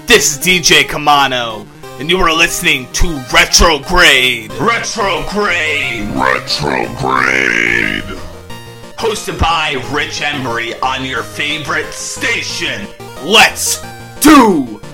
This is DJ Kamano, and you are listening to Retrograde. Hosted by Rich Embry on your favorite station. Let's do